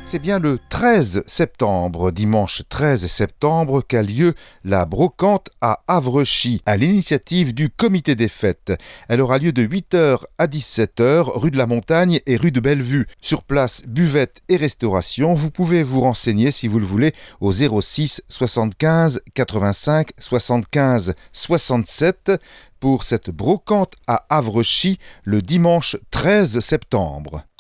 C'est bien le 13 septembre, dimanche 13 septembre, qu'a lieu la brocante à Havrechy, à l'initiative du comité des fêtes. Elle aura lieu de 8h à 17h, rue de la Montagne et rue de Bellevue. Sur place, buvette et restauration. Vous pouvez vous renseigner, si vous le voulez, au 06 75 85 75 67 pour cette brocante à Havrechy le dimanche 13 septembre.